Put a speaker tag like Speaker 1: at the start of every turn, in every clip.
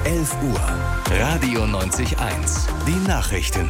Speaker 1: 11 Uhr. Radio 90.1. Die Nachrichten.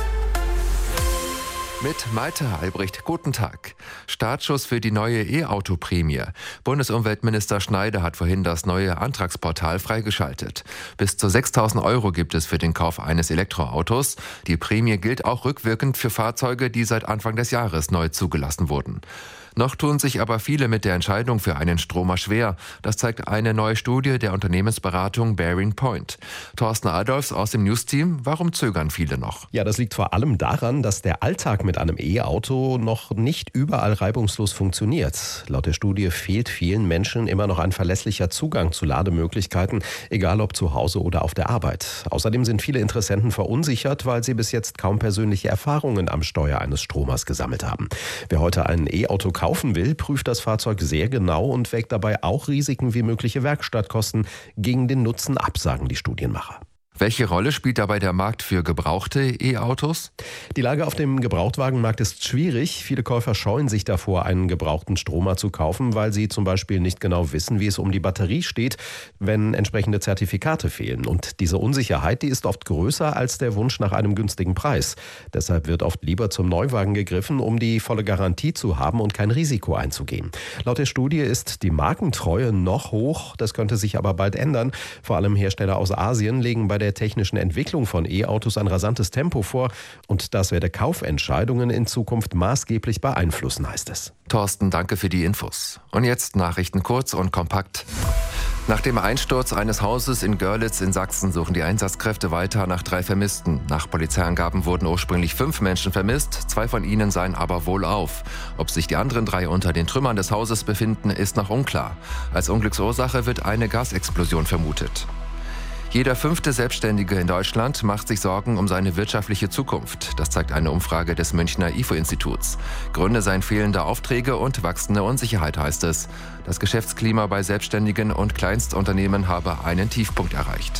Speaker 2: Mit Malte Albrecht, guten Tag. Startschuss für die neue E-Auto-Prämie. Bundesumweltminister Schneider hat vorhin das neue Antragsportal freigeschaltet. Bis zu 6.000 € gibt es für den Kauf eines Elektroautos. Die Prämie gilt auch rückwirkend für Fahrzeuge, die seit Anfang des Jahres neu zugelassen wurden. Noch tun sich aber viele mit der Entscheidung für einen Stromer schwer. Das zeigt eine neue Studie der Unternehmensberatung Bearing Point. Thorsten Adolfs aus dem News-Team, warum zögern viele noch?
Speaker 3: Ja, das liegt vor allem daran, dass der Alltag mit einem E-Auto noch nicht überall reibungslos funktioniert. Laut der Studie fehlt vielen Menschen immer noch ein verlässlicher Zugang zu Lademöglichkeiten, egal ob zu Hause oder auf der Arbeit. Außerdem sind viele Interessenten verunsichert, weil sie bis jetzt kaum persönliche Erfahrungen am Steuer eines Stromers gesammelt haben. Wer heute ein E-Auto kaufen will, prüft das Fahrzeug sehr genau und wägt dabei auch Risiken wie mögliche Werkstattkosten gegen den Nutzen ab, sagen die Studienmacher.
Speaker 2: Welche Rolle spielt dabei der Markt für gebrauchte E-Autos?
Speaker 3: Die Lage auf dem Gebrauchtwagenmarkt ist schwierig. Viele Käufer scheuen sich davor, einen gebrauchten Stromer zu kaufen, weil sie zum Beispiel nicht genau wissen, wie es um die Batterie steht, wenn entsprechende Zertifikate fehlen. Und diese Unsicherheit, die ist oft größer als der Wunsch nach einem günstigen Preis. Deshalb wird oft lieber zum Neuwagen gegriffen, um die volle Garantie zu haben und kein Risiko einzugehen. Laut der Studie ist die Markentreue noch hoch. Das könnte sich aber bald ändern. Vor allem Hersteller aus Asien legen bei der technischen Entwicklung von E-Autos ein rasantes Tempo vor und das werde Kaufentscheidungen in Zukunft maßgeblich beeinflussen, heißt es.
Speaker 2: Thorsten, danke für die Infos. Und jetzt Nachrichten kurz und kompakt. Nach dem Einsturz eines Hauses in Görlitz in Sachsen suchen die Einsatzkräfte weiter nach 3 Vermissten. Nach Polizeiangaben wurden ursprünglich 5 Menschen vermisst, 2 von ihnen seien aber wohlauf. Ob sich die anderen 3 unter den Trümmern des Hauses befinden, ist noch unklar. Als Unglücksursache wird eine Gasexplosion vermutet. Jeder 5. Selbstständige in Deutschland macht sich Sorgen um seine wirtschaftliche Zukunft. Das zeigt eine Umfrage des Münchner IFO-Instituts. Gründe seien fehlende Aufträge und wachsende Unsicherheit, heißt es. Das Geschäftsklima bei Selbstständigen und Kleinstunternehmen habe einen Tiefpunkt erreicht.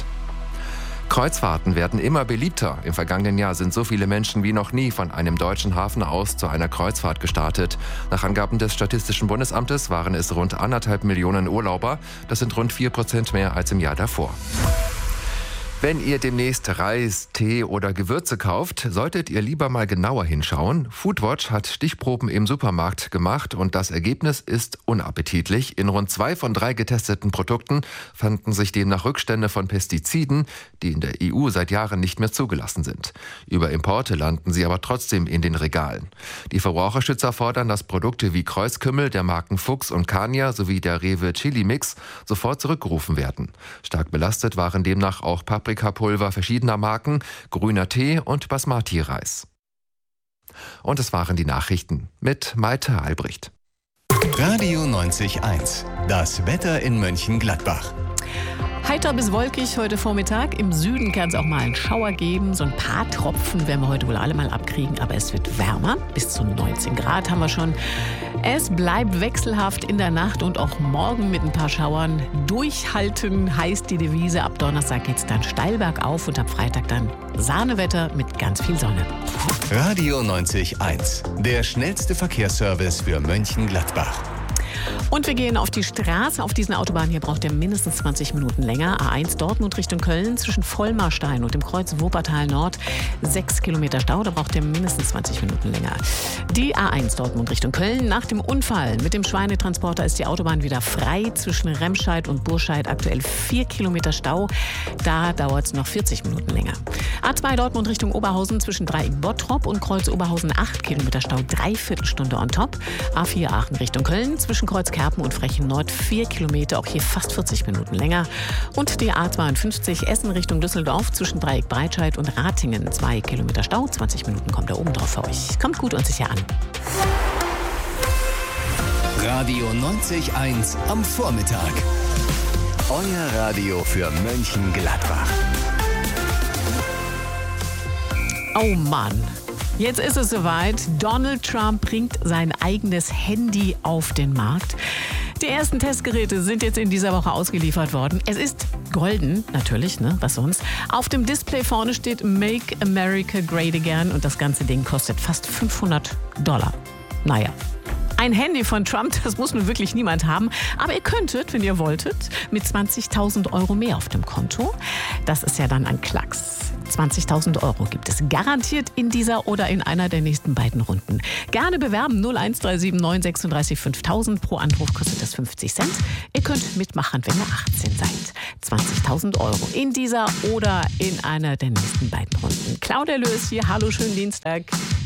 Speaker 2: Kreuzfahrten werden immer beliebter. Im vergangenen Jahr sind so viele Menschen wie noch nie von einem deutschen Hafen aus zu einer Kreuzfahrt gestartet. Nach Angaben des Statistischen Bundesamtes waren es rund 1,5 Millionen Urlauber. Das sind rund 4% mehr als im Jahr davor. Wenn ihr demnächst Reis, Tee oder Gewürze kauft, solltet ihr lieber mal genauer hinschauen. Foodwatch hat Stichproben im Supermarkt gemacht und das Ergebnis ist unappetitlich. In rund 2 von 3 getesteten Produkten fanden sich demnach Rückstände von Pestiziden, die in der EU seit Jahren nicht mehr zugelassen sind. Über Importe landen sie aber trotzdem in den Regalen. Die Verbraucherschützer fordern, dass Produkte wie Kreuzkümmel der Marken Fuchs und Kania sowie der Rewe Chili Mix sofort zurückgerufen werden. Stark belastet waren demnach auch Paprikapulver verschiedener Marken, grüner Tee und Basmati-Reis. Und es waren die Nachrichten mit Malte Albrecht.
Speaker 1: Radio 90.1. Das Wetter in Mönchengladbach.
Speaker 4: Heiter bis wolkig heute Vormittag. Im Süden kann es auch mal einen Schauer geben. So ein paar Tropfen werden wir heute wohl alle mal abkriegen. Aber es wird wärmer. Bis zu 19 Grad haben wir schon. Es bleibt wechselhaft in der Nacht und auch morgen mit ein paar Schauern. Durchhalten heißt die Devise. Ab Donnerstag geht es dann steil bergauf und ab Freitag dann Sahnewetter mit ganz viel Sonne.
Speaker 1: Radio 90.1. Der schnellste Verkehrsservice für Mönchengladbach.
Speaker 4: Und wir gehen auf die Straße. Auf diesen Autobahnen hier braucht ihr mindestens 20 Minuten länger. A1 Dortmund Richtung Köln zwischen Vollmarstein und dem Kreuz Wuppertal Nord 6 Kilometer Stau. Da braucht ihr mindestens 20 Minuten länger. Die A1 Dortmund Richtung Köln. Nach dem Unfall mit dem Schweinetransporter ist die Autobahn wieder frei. Zwischen Remscheid und Burscheid aktuell 4 Kilometer Stau. Da dauert es noch 40 Minuten länger. A2 Dortmund Richtung Oberhausen zwischen Dreieck Bottrop und Kreuz Oberhausen 8 Kilometer Stau. 3/4 Stunde on top. A4 Aachen Richtung Köln zwischen Kreuz Kerpen und Frechen Nord 4 Kilometer, auch hier fast 40 Minuten länger. Und die A52 Essen Richtung Düsseldorf zwischen Dreieck Breitscheid und Ratingen 2 Kilometer Stau. 20 Minuten kommt da oben drauf für euch. Kommt gut und sicher an.
Speaker 1: Radio 90.1 am Vormittag. Euer Radio für Mönchengladbach.
Speaker 4: Oh Mann. Jetzt ist es soweit. Donald Trump bringt sein eigenes Handy auf den Markt. Die ersten Testgeräte sind jetzt in dieser Woche ausgeliefert worden. Es ist golden, natürlich, ne? Was sonst. Auf dem Display vorne steht Make America Great Again und das ganze Ding kostet fast $500. Naja. Ein Handy von Trump, das muss nun wirklich niemand haben. Aber ihr könntet, wenn ihr wolltet, mit 20.000 Euro mehr auf dem Konto. Das ist ja dann ein Klacks. 20.000 Euro gibt es garantiert in dieser oder in einer der nächsten beiden Runden. Gerne bewerben 01379 36 5000. Pro Anruf kostet das 50 Cent. Ihr könnt mitmachen, wenn ihr 18 seid. 20.000 Euro in dieser oder in einer der nächsten beiden Runden. Claudia Löß hier. Hallo, schönen Dienstag.